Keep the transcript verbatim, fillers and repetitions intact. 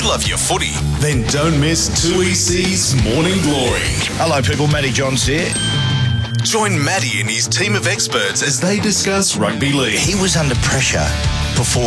love your footy? Then don't miss two E C's Morning Glory. Hello people, Matty Johns here. Join Matty and his team of experts as they discuss rugby league. He was under pressure before